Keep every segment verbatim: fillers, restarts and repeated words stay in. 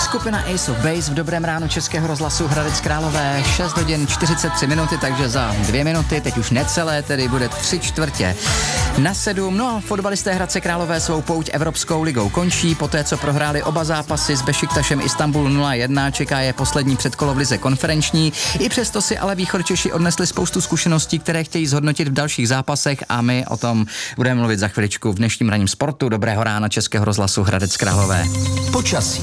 Skupina Ace of Base v dobrém ránu Českého rozhlasu Hradec Králové, šest hodin čtyřicet tři minuty, takže za dvě minuty, teď už necelé, tedy bude tři čtvrtě na sedm. No a fotbalisté Hradce Králové svou pouť Evropskou ligou končí, poté co prohráli oba zápasy s Bešiktašem Istanbul nula jedna, čeká je poslední předkolo v lize konferenční. I přesto si ale Východčeši odnesli spoustu zkušeností, které chtějí zhodnotit v dalších zápasech a my o tom budeme mluvit za chviličku v dnešním ranním sportu. Dobrého rána Českého rozhlasu Hradec Králové. Počasí.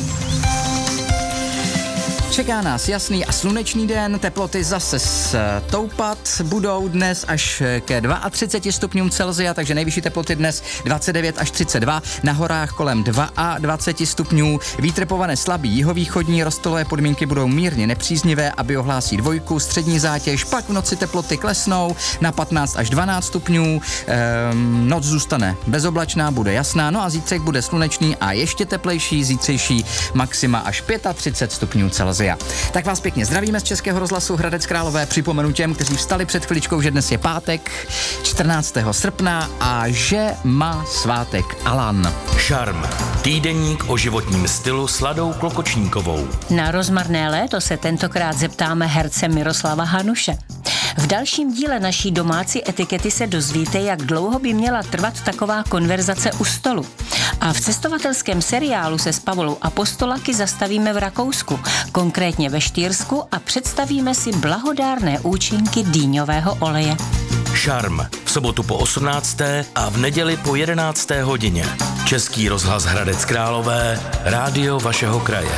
Čeká nás jasný a slunečný den, teploty zase stoupat budou dnes až ke třiceti dvěma stupňům Celsia, takže nejvyšší teploty dnes dvacet devět až třicet dva, na horách kolem dvacet dva stupňů, vítr povane slabý jihovýchodní, rozptylové podmínky budou mírně nepříznivé, aby ohlásí dvojku, střední zátěž, pak v noci teploty klesnou na patnáct až dvanáct stupňů, ehm, noc zůstane bezoblačná, bude jasná, no a zítřek bude slunečný a ještě teplejší, zítřejší maxima až třicet pět stupňů Celsia. Tak vás pěkně zdravíme z Českého rozhlasu Hradec Králové. Připomenu těm, kteří vstali před chviličkou, že dnes je pátek, čtrnáctého srpna a že má svátek Alan. Šarm. Týdeník o životním stylu s Ladou Klokočníkovou. Na rozmarné léto se tentokrát zeptáme herce Miroslava Hanuše. V dalším díle naší domácí etikety se dozvíte, jak dlouho by měla trvat taková konverzace u stolu. A v cestovatelském seriálu se s Pavlou Apostolaky zastavíme v Rakousku, konkrétně ve Štýrsku, a představíme si blahodárné účinky dýňového oleje. Šarm. V sobotu po osmnácté a v neděli po jedenácté hodině. Český rozhlas Hradec Králové, rádio vašeho kraje.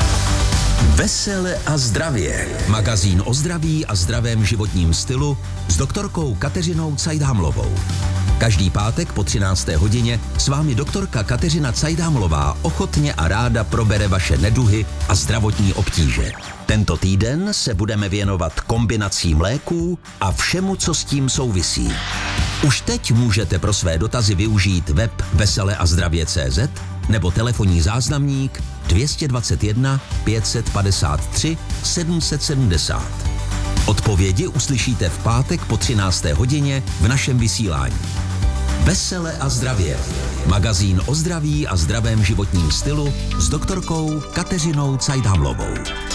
Vesele a zdravě. Magazín o zdraví a zdravém životním stylu s doktorkou Kateřinou Cajdhamlovou. Každý pátek po třinácté hodině s vámi doktorka Kateřina Cajdhamlová ochotně a ráda probere vaše neduhy a zdravotní obtíže. Tento týden se budeme věnovat kombinacím léků a všemu, co s tím souvisí. Už teď můžete pro své dotazy využít web vesele a zdravě tečka cé zet nebo telefonní záznamník dvě dvacet jedna pět set padesát tři sedm set sedmdesát. Odpovědi uslyšíte v pátek po třinácté hodině v našem vysílání. Vesele a zdravě. Magazín o zdraví a zdravém životním stylu s doktorkou Kateřinou Cajdhamlovou.